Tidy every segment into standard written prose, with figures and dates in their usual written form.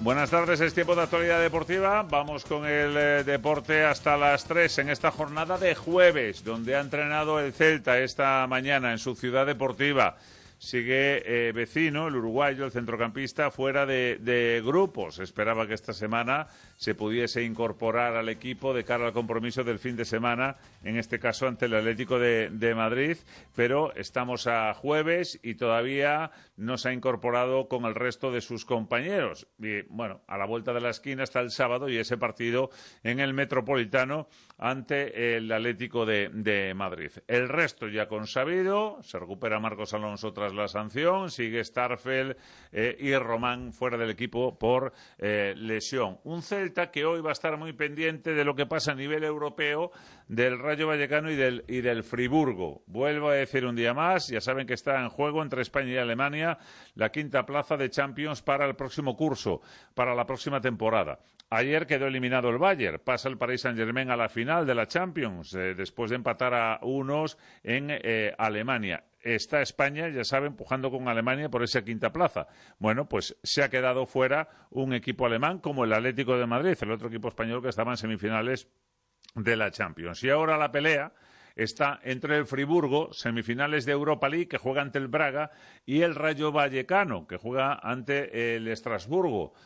Buenas tardes, es tiempo de actualidad deportiva. Vamos con el deporte hasta las 3 en esta jornada de jueves, donde ha entrenado el Celta esta mañana en su ciudad deportiva. Sigue Vecino, el uruguayo, el centrocampista, fuera de grupos. Esperaba que esta semana se pudiese incorporar al equipo de cara al compromiso del fin de semana, en este caso ante el Atlético de Madrid, pero estamos a jueves y todavía no se ha incorporado con el resto de sus compañeros. Y bueno, a la vuelta de la esquina está el sábado y ese partido en el Metropolitano ante el Atlético de Madrid. El resto ya consabido, se recupera Marcos Alonso tras la sanción, sigue Starfelt y Román fuera del equipo por lesión. Un Celta que hoy va a estar muy pendiente de lo que pasa a nivel europeo, del Rayo Vallecano y del Friburgo. Vuelvo a decir un día más, ya saben que está en juego entre España y Alemania la quinta plaza de Champions para el próximo curso, para la próxima temporada. Ayer quedó eliminado el Bayern, pasa el Paris Saint-Germain a la final de la Champions, después de empatar a unos en Alemania. Está España, ya saben, empujando con Alemania por esa quinta plaza. Bueno, pues se ha quedado fuera un equipo alemán como el Atlético de Madrid, el otro equipo español que estaba en semifinales de la Champions. Y ahora la pelea está entre el Friburgo, semifinales de Europa League, que juega ante el Braga, y el Rayo Vallecano, que juega ante el Estrasburgo.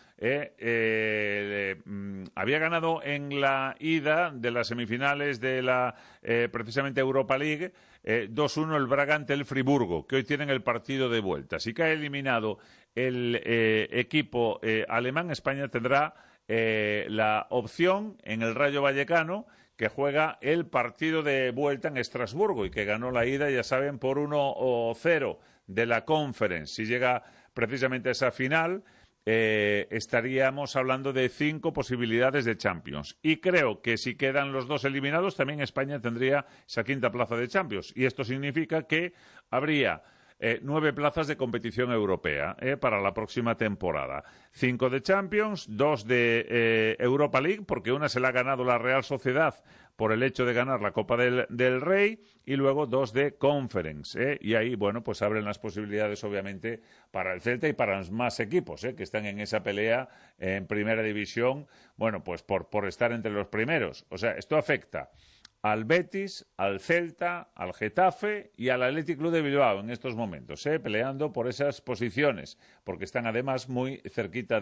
Había ganado en la ida de las semifinales de la precisamente Europa League 2-1 el Braga ante el Friburgo, que hoy tienen el partido de vuelta. Así que ha eliminado el equipo alemán. España tendrá la opción en el Rayo Vallecano, que juega el partido de vuelta en Estrasburgo y que ganó la ida, ya saben, por 1-0 de la Conference. Si llega precisamente a esa final, estaríamos hablando de 5 posibilidades de Champions. Y creo que si quedan los dos eliminados, también España tendría esa quinta plaza de Champions. Y esto significa que habría 9 plazas de competición europea para la próxima temporada. 5 de Champions, 2 de Europa League, porque una se la ha ganado la Real Sociedad por el hecho de ganar la Copa del Rey, y luego 2 de Conference. Y ahí, bueno, pues abren las posibilidades, obviamente, para el Celta y para los más equipos que están en esa pelea en Primera División, bueno, pues por estar entre los primeros. O sea, esto afecta al Betis, al Celta, al Getafe y al Athletic Club de Bilbao en estos momentos, peleando por esas posiciones, porque están además muy cerquita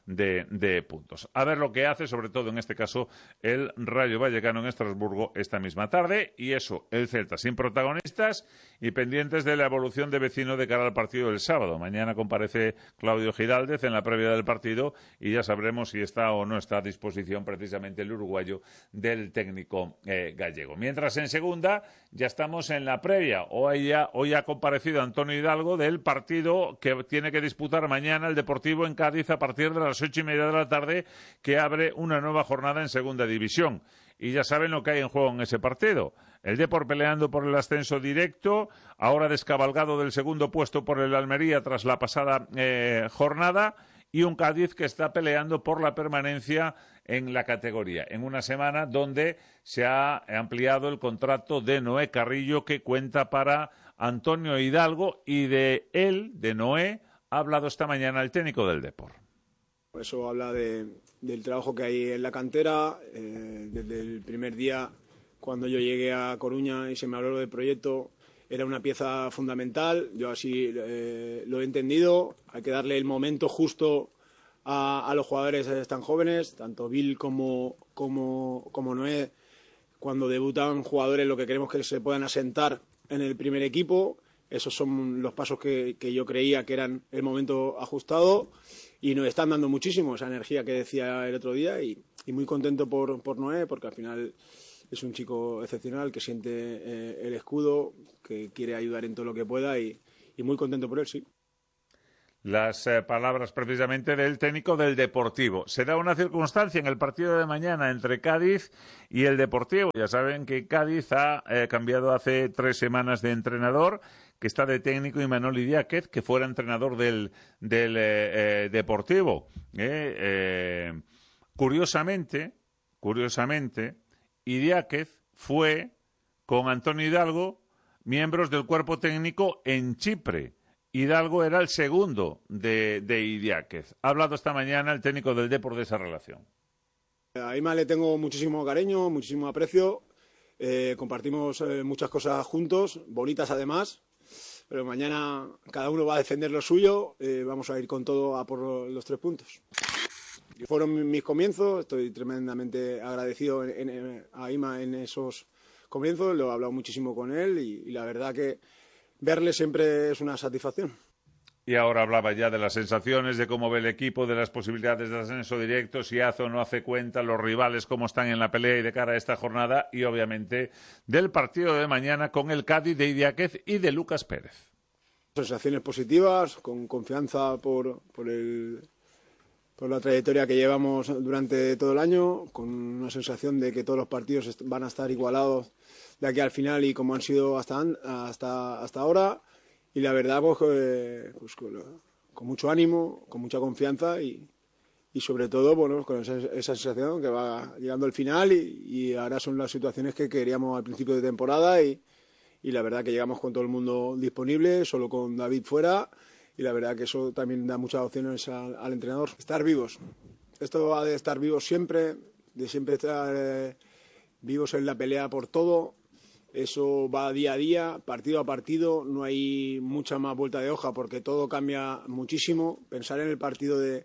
de puntos. A ver lo que hace, sobre todo en este caso, el Rayo Vallecano en Estrasburgo esta misma tarde, y eso, el Celta sin protagonistas y pendientes de la evolución de Vecino de cara al partido del sábado. Mañana comparece Claudio Giraldez en la previa del partido y ya sabremos si está o no está a disposición precisamente el uruguayo del técnico gallego. Mientras en segunda ya estamos en la previa. Hoy ha comparecido Antonio Hidalgo del partido que tiene que disputar mañana el Deportivo en Cádiz a partir de las 8:30 de la tarde, que abre una nueva jornada en segunda división. Y ya saben lo que hay en juego en ese partido. El Depor peleando por el ascenso directo, ahora descabalgado del segundo puesto por el Almería tras la pasada jornada, y un Cádiz que está peleando por la permanencia en la categoría, en una semana donde se ha ampliado el contrato de Noé Carrillo, que cuenta para Antonio Hidalgo, y de Noé, ha hablado esta mañana el técnico del Depor. Eso habla del trabajo que hay en la cantera. Desde el primer día, cuando yo llegué a Coruña y se me habló del proyecto, era una pieza fundamental. Yo así lo he entendido. Hay que darle el momento justo a los jugadores tan jóvenes, tanto Bill como Noé. Cuando debutan jugadores, lo que queremos es que se puedan asentar en el primer equipo. Esos son los pasos que yo creía que eran el momento ajustado, y nos están dando muchísimo esa energía que decía el otro día, y muy contento por Noé, porque al final es un chico excepcional que siente el escudo, que quiere ayudar en todo lo que pueda, y muy contento por él, sí. Las palabras precisamente del técnico del Deportivo. Se da una circunstancia en el partido de mañana entre Cádiz y el Deportivo. Ya saben que Cádiz ha cambiado hace 3 semanas de entrenador, que está de técnico Imanol Idiáquez, que fuera entrenador del Deportivo. Curiosamente, Idiáquez fue con Antonio Hidalgo miembros del cuerpo técnico en Chipre. Hidalgo era el segundo de Idiáquez. Ha hablado esta mañana el técnico del Depor de esa relación. A Ima le tengo muchísimo cariño, muchísimo aprecio. Compartimos muchas cosas juntos, bonitas además. Pero mañana cada uno va a defender lo suyo. Vamos a ir con todo a por los 3 puntos. Fueron mis comienzos. Estoy tremendamente agradecido a Ima en esos comienzos. Lo he hablado muchísimo con él y la verdad que verle siempre es una satisfacción. Y ahora hablaba ya de las sensaciones, de cómo ve el equipo, de las posibilidades de ascenso directo, si hace o no hace cuenta, los rivales, cómo están en la pelea y de cara a esta jornada, y obviamente del partido de mañana con el Cádiz de Idiáquez y de Lucas Pérez. Sensaciones positivas, con confianza por la trayectoria que llevamos durante todo el año, con una sensación de que todos los partidos van a estar igualados de aquí al final y como han sido hasta ahora. Y la verdad, pues con mucho ánimo, con mucha confianza y sobre todo, bueno, con esa sensación que va llegando al final y ahora son las situaciones que queríamos al principio de temporada y la verdad que llegamos con todo el mundo disponible, solo con David fuera y la verdad que eso también da muchas opciones al entrenador. Estar vivos. Esto va de estar vivos siempre, de siempre estar vivos en la pelea por todo. Eso va día a día, partido a partido, no hay mucha más vuelta de hoja porque todo cambia muchísimo. Pensar en el partido de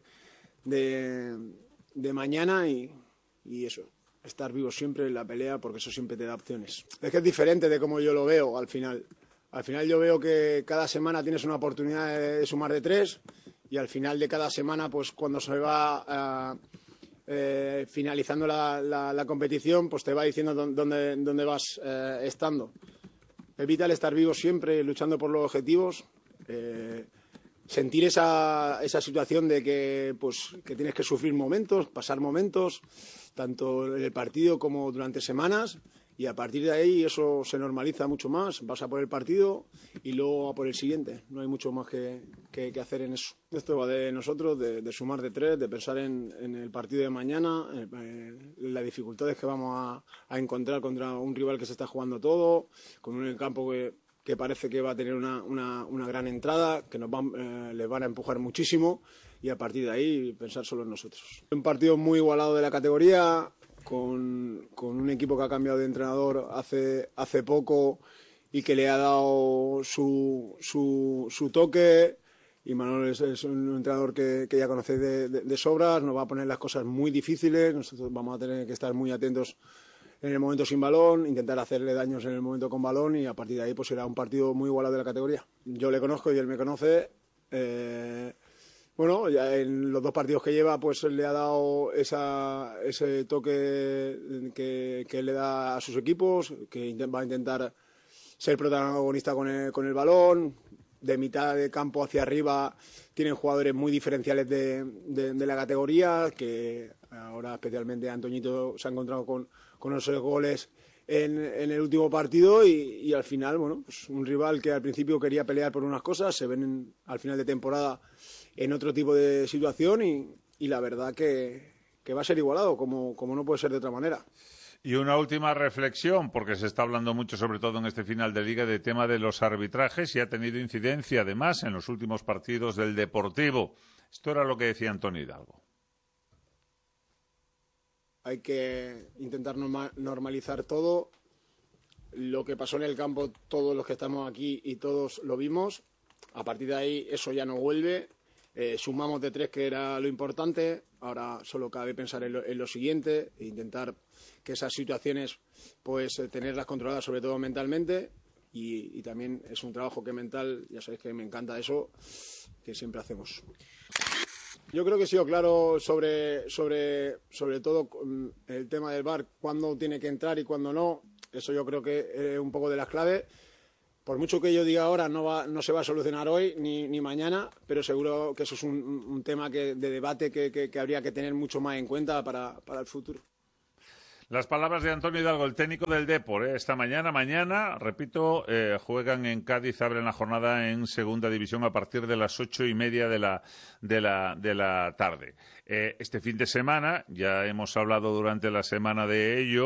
mañana y eso, estar vivo siempre en la pelea porque eso siempre te da opciones. Es que es diferente de cómo yo lo veo al final. Al final yo veo que cada semana tienes una oportunidad de sumar de 3 y al final de cada semana, pues cuando se va finalizando la competición, pues te va diciendo dónde vas estando. Es vital estar vivo siempre, luchando por los objetivos, sentir esa situación de que tienes que sufrir momentos, pasar momentos, tanto en el partido como durante semanas, y a partir de ahí eso se normaliza mucho más, vas a por el partido y luego a por el siguiente, no hay mucho más que hacer en eso. Esto va de nosotros, de sumar de 3, de pensar en el partido de mañana, las dificultades que vamos a encontrar contra un rival que se está jugando todo, con un campo que parece que va a tener una gran entrada, que les van a empujar muchísimo y a partir de ahí pensar solo en nosotros. Un partido muy igualado de la categoría, con un equipo que ha cambiado de entrenador hace poco y que le ha dado su toque. Y Manuel es un entrenador que ya conocéis de sobras, nos va a poner las cosas muy difíciles, nosotros vamos a tener que estar muy atentos en el momento sin balón, intentar hacerle daños en el momento con balón y a partir de ahí pues será un partido muy igualado de la categoría. Yo le conozco y él me conoce. Bueno, ya en los 2 partidos que lleva, pues le ha dado ese toque que él le da a sus equipos, que va a intentar ser protagonista con el balón. De mitad de campo hacia arriba tienen jugadores muy diferenciales de la categoría, que ahora especialmente Antoñito se ha encontrado con esos goles en el último partido y al final, bueno, pues un rival que al principio quería pelear por unas cosas, se ven al final de temporada en otro tipo de situación y la verdad que va a ser igualado, como no puede ser de otra manera. Y una última reflexión, porque se está hablando mucho, sobre todo en este final de Liga, del tema de los arbitrajes y ha tenido incidencia, además, en los últimos partidos del Deportivo. Esto era lo que decía Antonio Hidalgo. Hay que intentar normalizar todo. Lo que pasó en el campo, todos los que estamos aquí y todos lo vimos. A partir de ahí, eso ya no vuelve. Sumamos de 3, que era lo importante. Ahora solo cabe pensar en lo siguiente e intentar que esas situaciones, pues tenerlas controladas, sobre todo mentalmente. Y también es un trabajo que mental, ya sabéis que me encanta eso, que siempre hacemos. Yo creo que he sido claro sobre todo el tema del VAR, cuándo tiene que entrar y cuándo no. Eso yo creo que es un poco de las claves. Por mucho que yo diga ahora, no se va a solucionar hoy ni mañana, pero seguro que eso es un tema de debate que habría que tener mucho más en cuenta para el futuro. Las palabras de Antonio Hidalgo, el técnico del Depor, esta mañana, repito, juegan en Cádiz, abren la jornada en Segunda División a partir de las 8:30 de la tarde. Este fin de semana, ya hemos hablado durante la semana de ello,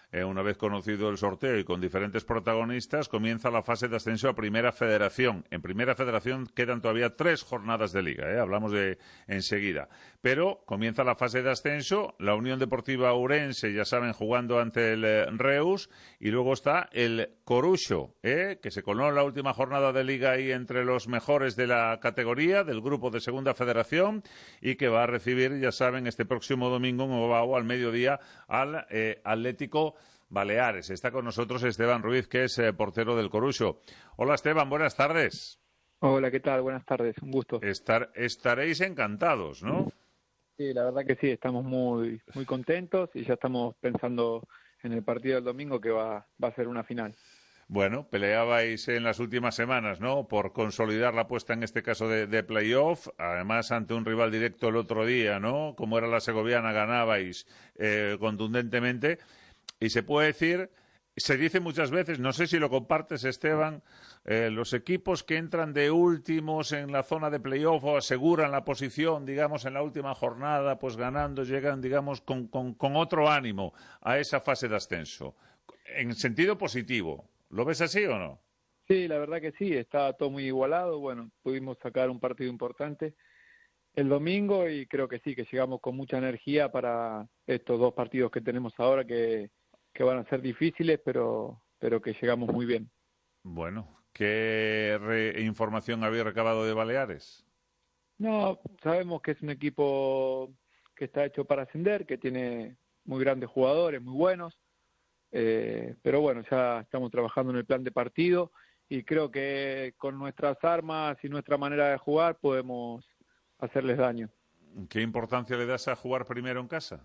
una vez conocido el sorteo y con diferentes protagonistas, comienza la fase de ascenso a Primera Federación. En Primera Federación quedan todavía 3 jornadas de liga, hablamos de enseguida. Pero comienza la fase de ascenso, la Unión Deportiva Ourense, ya saben, jugando ante el Reus, y luego está el Coruxo, que se coló en la última jornada de liga ahí entre los mejores de la categoría, del grupo de Segunda Federación, y que va a recibir, ya saben, este próximo domingo en Ovao al mediodía al Atlético Baleares. Está con nosotros Esteban Ruiz, que es portero del Coruxo. Hola Esteban, buenas tardes. Hola, ¿qué tal? Buenas tardes, un gusto. Estaréis encantados, ¿no? Sí, la verdad que sí, estamos muy contentos y ya estamos pensando en el partido del domingo, que va a ser una final. Bueno, peleabais en las últimas semanas, ¿no?, por consolidar la apuesta, en este caso, de playoff, además ante un rival directo el otro día, ¿no? Como era la segoviana, ganabais contundentemente. Y se puede decir, se dice muchas veces, no sé si lo compartes, Esteban, los equipos que entran de últimos en la zona de playoff o aseguran la posición, digamos, en la última jornada, pues ganando, llegan, digamos, con otro ánimo a esa fase de ascenso. En sentido positivo. ¿Lo ves así o no? Sí, la verdad que sí, está todo muy igualado. Bueno, pudimos sacar un partido importante el domingo y creo que sí, que llegamos con mucha energía para estos 2 partidos que tenemos ahora que van a ser difíciles, pero que llegamos muy bien. Bueno, ¿qué información habéis recabado de Baleares? No, sabemos que es un equipo que está hecho para ascender, que tiene muy grandes jugadores, muy buenos. Pero bueno, ya estamos trabajando en el plan de partido y creo que con nuestras armas y nuestra manera de jugar podemos hacerles daño. ¿Qué importancia le das a jugar primero en casa?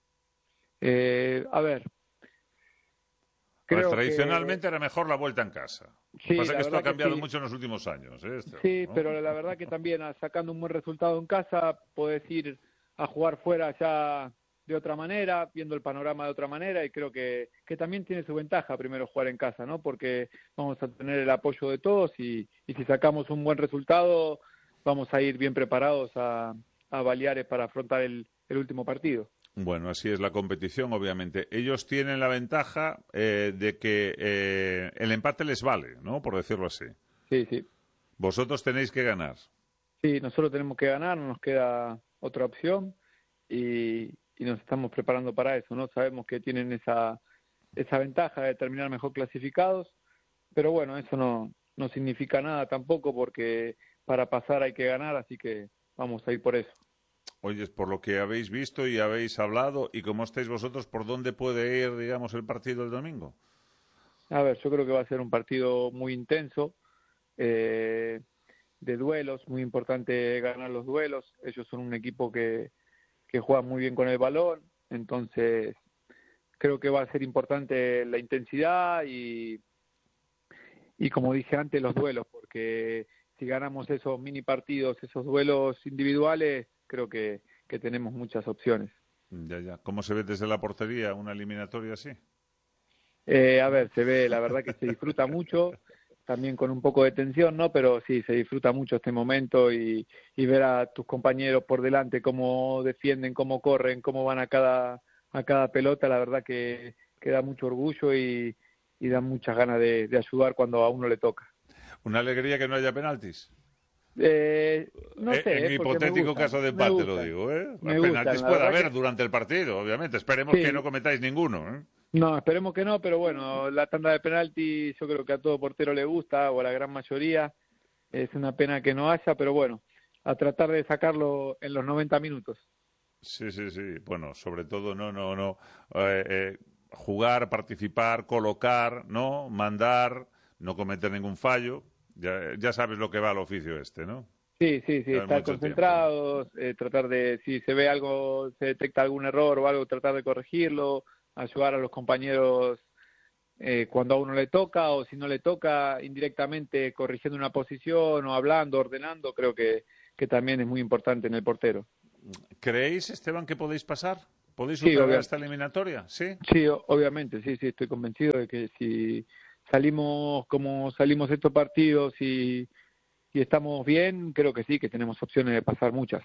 A ver, creo tradicionalmente era mejor la vuelta en casa. Sí, Pasa que esto ha cambiado sí. mucho en los últimos años. Sí, ¿no? pero la verdad que también sacando un buen resultado en casa podés ir a jugar fuera ya de otra manera, viendo el panorama de otra manera, y creo que también tiene su ventaja primero jugar en casa, ¿no? Porque vamos a tener el apoyo de todos y si sacamos un buen resultado vamos a ir bien preparados a Baleares para afrontar el último partido. Bueno, así es la competición, obviamente. Ellos tienen la ventaja de que el empate les vale, ¿no?, por decirlo así. Sí, sí. Vosotros tenéis que ganar. Sí, nosotros tenemos que ganar, no nos queda otra opción y nos estamos preparando para eso, ¿no? Sabemos que tienen esa ventaja de terminar mejor clasificados, pero bueno, eso no significa nada tampoco porque para pasar hay que ganar, así que vamos a ir por eso. Oye, por lo que habéis visto y habéis hablado y cómo estáis vosotros, ¿por dónde puede ir, digamos, el partido el domingo? A ver, yo creo que va a ser un partido muy intenso, de duelos, muy importante ganar los duelos. Ellos son un equipo que juega muy bien con el balón, entonces creo que va a ser importante la intensidad y como dije antes, los duelos, porque si ganamos esos mini partidos, esos duelos individuales, creo que tenemos muchas opciones. Ya. ¿Cómo se ve desde la portería una eliminatoria así? A ver, se ve, la verdad que se disfruta mucho, también con un poco de tensión, ¿no? Pero sí, se disfruta mucho este momento y ver a tus compañeros por delante, cómo defienden, cómo corren, cómo van a cada pelota, la verdad que da mucho orgullo y da muchas ganas de ayudar cuando a uno le toca. ¿Una alegría que no haya penaltis? No sé, en hipotético caso de empate lo digo, penaltis puede haber durante el partido, obviamente. Esperemos que no cometáis ninguno, No, esperemos que no, pero bueno, la tanda de penaltis yo creo que a todo portero le gusta, o a la gran mayoría. Es una pena que no haya, pero bueno, a tratar de sacarlo en los 90 minutos. Sí. Bueno, sobre todo jugar, participar, colocar, ¿no? Mandar, no cometer ningún fallo. Ya sabes lo que va al oficio este, ¿no? Sí, estar concentrados, tratar de, si se ve algo, se detecta algún error o algo, tratar de corregirlo, ayudar a los compañeros cuando a uno le toca, o si no le toca, indirectamente corrigiendo una posición o hablando, ordenando, creo que también es muy importante en el portero. ¿Creéis, Esteban, que podéis pasar? ¿Podéis superar esta eliminatoria? ¿Sí? Sí, obviamente, sí, estoy convencido de que si salimos como salimos estos partidos y estamos bien, creo que sí, que tenemos opciones de pasar muchas.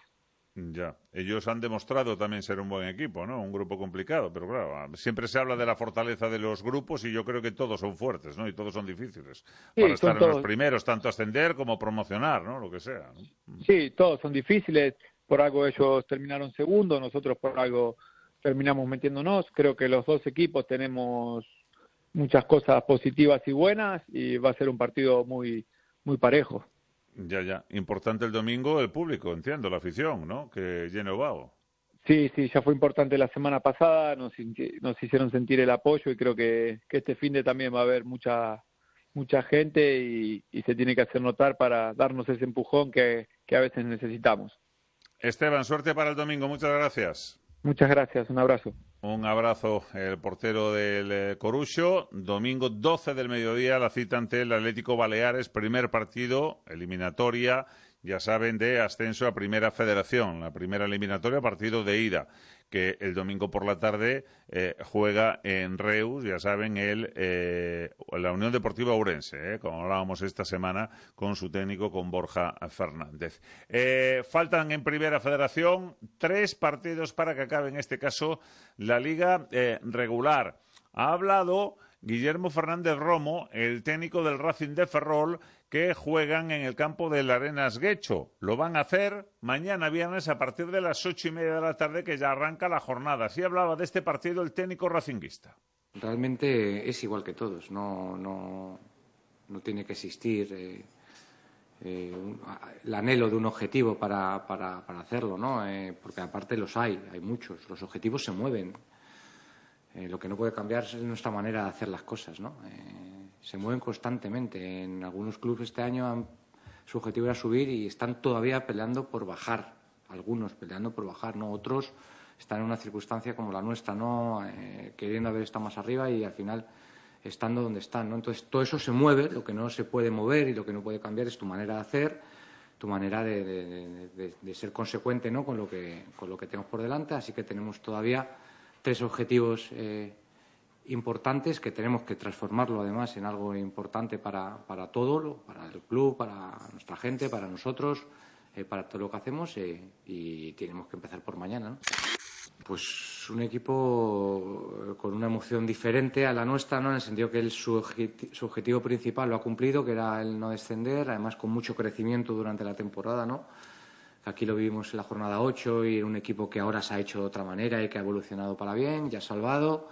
Ya, ellos han demostrado también ser un buen equipo, ¿no? Un grupo complicado, pero claro, siempre se habla de la fortaleza de los grupos y yo creo que todos son fuertes, ¿no? Y todos son difíciles para Sí, estar son en los todos, primeros, tanto ascender como promocionar, ¿no? Lo que sea, ¿no? sí, todos son difíciles. Por algo ellos terminaron segundo, nosotros por algo terminamos metiéndonos. Creo que los dos equipos tenemos muchas cosas positivas y buenas y va a ser un partido muy parejo. Ya, ya. Importante el domingo el público, entiendo, la afición, ¿no? Que llene Ovao. Sí, sí, ya fue importante la semana pasada, nos hicieron sentir el apoyo y creo que este finde también va a haber mucha gente y se tiene que hacer notar para darnos ese empujón que a veces necesitamos. Esteban, suerte para el domingo. Muchas gracias. Muchas gracias, un abrazo. Un abrazo, el portero del Coruxo. Domingo 12 del mediodía, la cita ante el Atlético Baleares. Primer partido, eliminatoria, ya saben, de ascenso a Primera Federación. La primera eliminatoria, partido de ida, que el domingo por la tarde juega en Reus, ya saben, la Unión Deportiva Ourense, como hablábamos esta semana con su técnico, con Borja Fernández. Faltan en Primera Federación 3 partidos para que acabe, en este caso, la liga regular. Ha hablado Guillermo Fernández Romo, el técnico del Racing de Ferrol, que juegan en el campo del Arenas Guecho. Lo van a hacer mañana viernes a partir de las 8:30 de la tarde, que ya arranca la jornada. Así hablaba de este partido el técnico racinguista. Realmente es igual que todos, no tiene que existir el anhelo de un objetivo para hacerlo, ¿no? Porque aparte hay muchos, los objetivos se mueven. Lo que no puede cambiar es nuestra manera de hacer las cosas, ¿no? Se mueven constantemente. En algunos clubes este año su objetivo era subir y están todavía peleando por bajar. Algunos peleando por bajar, ¿no? Otros están en una circunstancia como la nuestra, ¿no? Queriendo haber estado más arriba y al final estando donde están, ¿no? Entonces todo eso se mueve. Lo que no se puede mover y lo que no puede cambiar es tu manera de hacer, tu manera de ser consecuente, ¿no? con lo que tenemos por delante. Así que tenemos todavía 3 objetivos importantes que tenemos que transformarlo además en algo importante para todo, para el club, para nuestra gente, para nosotros, para todo lo que hacemos y tenemos que empezar por mañana, ¿no? Pues un equipo con una emoción diferente a la nuestra, ¿no? En el sentido que su objetivo principal lo ha cumplido, que era el no descender, además con mucho crecimiento durante la temporada, ¿no? Aquí lo vivimos en la jornada 8 y en un equipo que ahora se ha hecho de otra manera y que ha evolucionado para bien, ya ha salvado.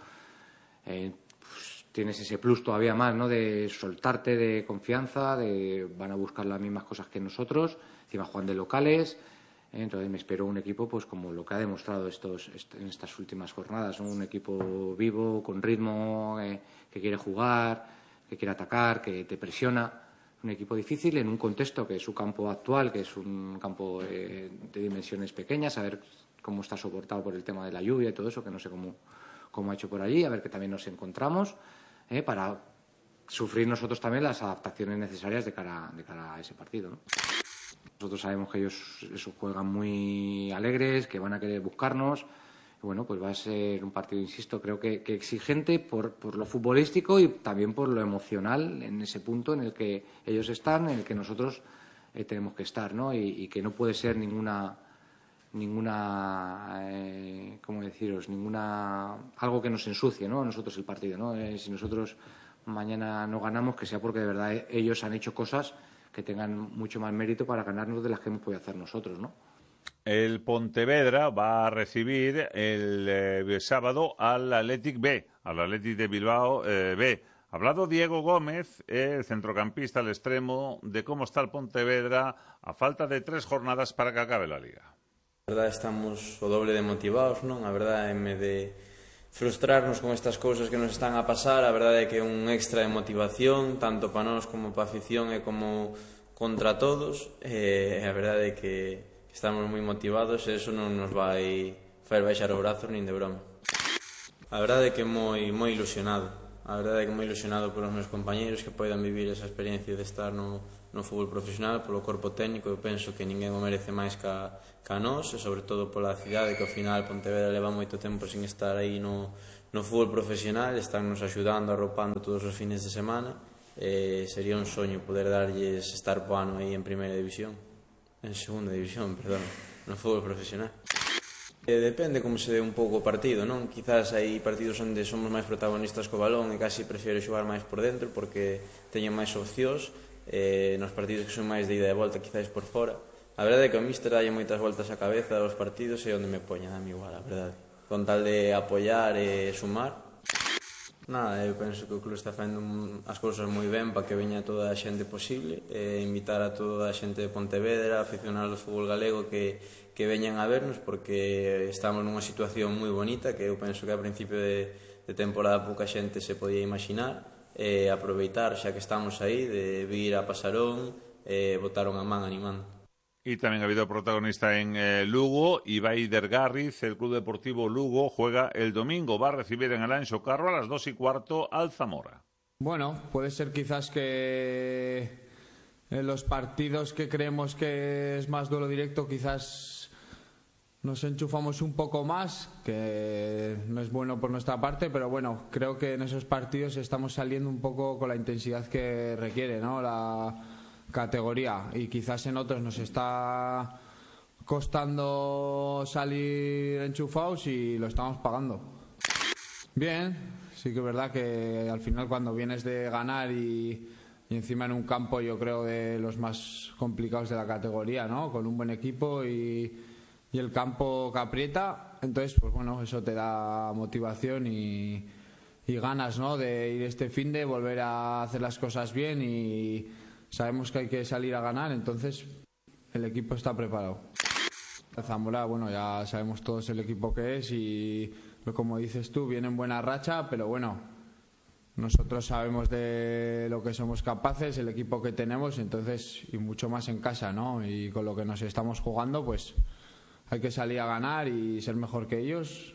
Pues tienes ese plus todavía más, ¿no? De soltarte, de confianza, van a buscar las mismas cosas que nosotros, encima juegan de locales. Entonces me espero un equipo pues como lo que ha demostrado en estas últimas jornadas, ¿no? Un equipo vivo, con ritmo, que quiere jugar, que quiere atacar, que te presiona. Un equipo difícil en un contexto que es su campo actual, que es un campo de dimensiones pequeñas, a ver cómo está soportado por el tema de la lluvia y todo eso, que no sé cómo ha hecho por allí, a ver que también nos encontramos, para sufrir nosotros también las adaptaciones necesarias de cara a ese partido, ¿no? Nosotros sabemos que ellos juegan muy alegres, que van a querer buscarnos. Y bueno, pues va a ser un partido, insisto, creo que exigente por lo futbolístico y también por lo emocional en ese punto en el que ellos están, en el que nosotros tenemos que estar, ¿no? Y que no puede ser ninguna ¿cómo deciros? Algo que nos ensucie, ¿no? A nosotros el partido, ¿no? Si nosotros mañana no ganamos, que sea porque de verdad ellos han hecho cosas que tengan mucho más mérito para ganarnos de las que hemos podido hacer nosotros, ¿no? El Pontevedra va a recibir el sábado al Athletic B, al Athletic de Bilbao B. Ha hablado Diego Gómez, el centrocampista al extremo, de cómo está el Pontevedra a falta de 3 jornadas para que acabe la Liga. A verdade estamos o doble de motivados, non? A verdade, en vez de frustrarnos con estas cousas que nos están a pasar, a verdade é que é un extra de motivación, tanto para nós como para a afición e como contra todos. A verdade é que estamos moi motivados e eso non nos vai fazer baixar os brazos nin de broma. A verdade é que moi ilusionado. A verdade é que moi ilusionado polos meus compañeiros que poidan vivir esa experiencia de estar no fútbol profesional, polo corpo técnico. Eu penso que ninguén o merece máis ca nós e sobre todo pola cidade, que ao final Pontevedra leva moito tempo sin estar aí no fútbol profesional, están nos axudando, arropando todos os fines de semana. Sería un soño poder darlles estar po ano aí en primeira división, en segunda división, perdón, no fútbol profesional. Depende como se dé un pouco o partido, non? Quizás hai partidos onde somos máis protagonistas co balón e casi prefiero xogar máis por dentro porque teño máis opcións. Nos partidos que son máis de ida e volta, quizás por fora. A verdade é que o míster dalle moitas voltas á cabeza aos partidos e onde me poñan, a mí igual, a verdade. Con tal de apoiar e sumar. Nada, eu penso que o club está facendo as cousas moi ben para que veña toda a xente posible, invitar a toda a xente de Pontevedra, aficionados do fútbol galego que veñan a vernos porque estamos nunha situación moi bonita que eu penso que a principio de temporada pouca xente se podía imaginar, aproveitar xa que estamos aí de vir a Pasarón, botar unha man animando. Y también ha habido protagonista en Lugo, Ibai Dergarriz. El Club Deportivo Lugo juega el domingo, va a recibir en el Anxo Carro a las 2:15 al Zamora. Bueno, puede ser quizás que en los partidos que creemos que es más duelo directo quizás nos enchufamos un poco más, que no es bueno por nuestra parte, pero bueno, creo que en esos partidos estamos saliendo un poco con la intensidad que requiere, ¿no?, la categoría, y quizás en otros nos está costando salir enchufados y lo estamos pagando. Bien, sí que es verdad que al final cuando vienes de ganar y encima en un campo yo creo de los más complicados de la categoría, ¿no?, con un buen equipo y el campo que aprieta, entonces pues bueno, eso te da motivación y ganas, ¿no?, de ir este finde, volver a hacer las cosas bien, y sabemos que hay que salir a ganar, entonces el equipo está preparado. Zamora, bueno, ya sabemos todos el equipo que es y como dices tú, viene en buena racha, pero bueno, nosotros sabemos de lo que somos capaces, el equipo que tenemos, entonces, y mucho más en casa, ¿no?, y con lo que nos estamos jugando, pues hay que salir a ganar y ser mejor que ellos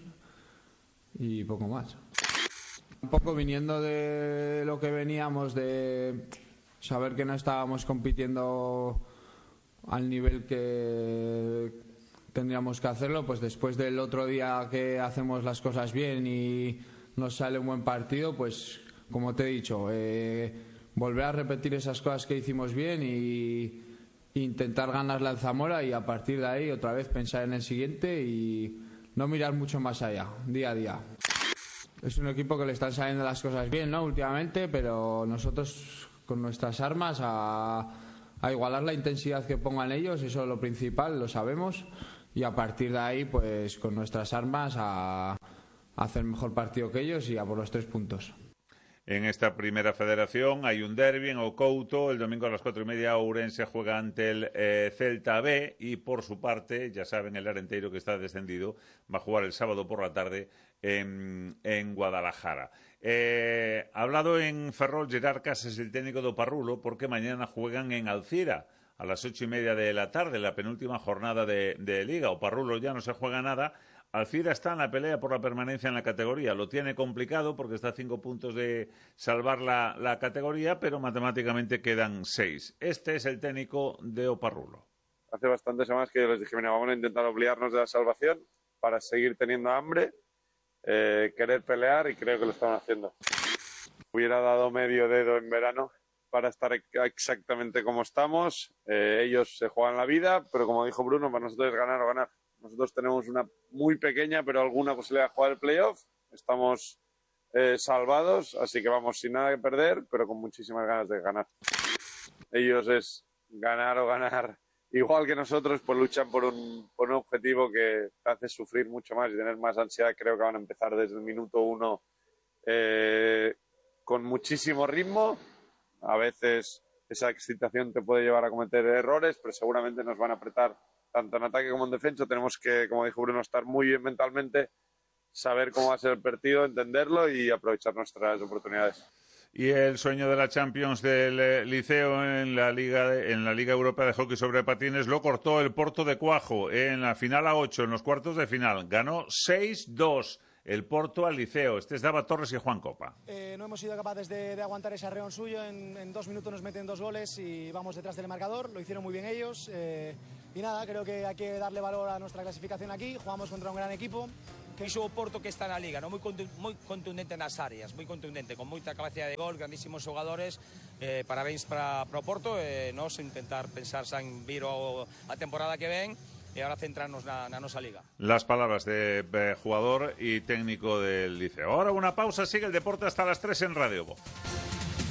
y poco más. Un poco viniendo de lo que veníamos, de saber que no estábamos compitiendo al nivel que tendríamos que hacerlo, pues después del otro día que hacemos las cosas bien y nos sale un buen partido, pues como te he dicho, volver a repetir esas cosas que hicimos bien y intentar ganarle al Zamora, y a partir de ahí otra vez pensar en el siguiente y no mirar mucho más allá, día a día. Es un equipo que le están saliendo las cosas bien, ¿no?, últimamente, pero nosotros con nuestras armas a igualar la intensidad que pongan ellos, eso es lo principal, lo sabemos, y a partir de ahí pues con nuestras armas a hacer mejor partido que ellos y a por los 3 puntos. En esta primera federación hay un derbi en Ocouto. El domingo a las 4:30 Ourense juega ante el Celta B, y por su parte, ya saben, el Arenteiro, que está descendido, va a jugar el sábado por la tarde en Guadalajara. Ha hablado en Ferrol Gerard Casas, el técnico de Oparrulo, porque mañana juegan en Alcira a las 8:30 de la tarde, la penúltima jornada de Liga. Oparrulo ya no se juega nada. Alcira está en la pelea por la permanencia en la categoría. Lo tiene complicado porque está a 5 puntos de salvar la categoría, pero matemáticamente quedan 6. Este es el técnico de Oparrulo. Hace bastantes semanas que les dije, mira, vamos a intentar obligarnos de la salvación para seguir teniendo hambre, querer pelear, y creo que lo están haciendo. Hubiera dado medio dedo en verano para estar exactamente como estamos. Ellos se juegan la vida, pero como dijo Bruno, para nosotros es ganar o ganar. Nosotros tenemos una muy pequeña, pero alguna posibilidad de jugar el playoff. Estamos salvados, así que vamos sin nada que perder, pero con muchísimas ganas de ganar. Ellos es ganar o ganar. Igual que nosotros, pues luchan por un objetivo que te hace sufrir mucho más y tener más ansiedad. Creo que van a empezar desde el minuto 1 con muchísimo ritmo. A veces esa excitación te puede llevar a cometer errores, pero seguramente nos van a apretar tanto en ataque como en defensa. Tenemos que, como dijo Bruno, estar muy bien mentalmente, saber cómo va a ser el partido, entenderlo y aprovechar nuestras oportunidades. Y el sueño de la Champions del Liceo en la Liga Europea de Hockey sobre Patines lo cortó el Porto de Cuajo en la final a 8, en los cuartos de final. Ganó 6-2 el Porto al Liceo. Este es Dava Torres y Juan Copa. No hemos sido capaces de aguantar ese arreón suyo. En 2 minutos nos meten 2 goles y vamos detrás del marcador. Lo hicieron muy bien ellos. Y nada, creo que hay que darle valor a nuestra clasificación aquí. Jugamos contra un gran equipo. Fixo o Porto que está na Liga, non? Moi contundente nas áreas, moi contundente, con moita capacidade de gol, grandísimos xogadores. Parabéns para o Porto, nos intentar pensar en vir a temporada que ven e ahora centrarnos na nosa liga. Las palabras de jugador y técnico del Liceo. Ahora una pausa, sigue el deporte hasta las 3 en Radio Voz.